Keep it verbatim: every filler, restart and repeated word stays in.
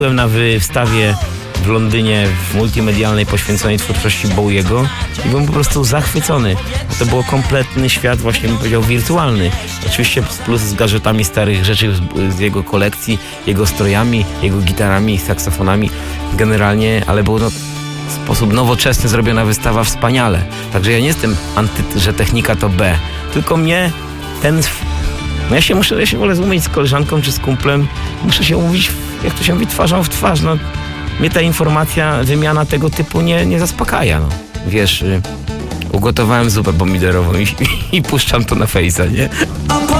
Byłem na wystawie w Londynie w multimedialnej poświęconej twórczości Bowiego i byłem po prostu zachwycony. To był kompletny świat, właśnie bym powiedział, wirtualny. Oczywiście plus z gadżetami starych rzeczy z, z jego kolekcji, jego strojami, jego gitarami, saksofonami generalnie, ale było no, w sposób nowoczesny zrobiona wystawa wspaniale. Także ja nie jestem anty, że technika to B, tylko mnie ten... No ja się muszę, ja się wolę umówić z koleżanką czy z kumplem, muszę się umówić, jak to się mówi, twarzą w twarz, no. Mnie ta informacja, wymiana tego typu nie, nie zaspokaja, no. Wiesz, y, ugotowałem zupę pomidorową i, i, i puszczam to na Face'a, nie?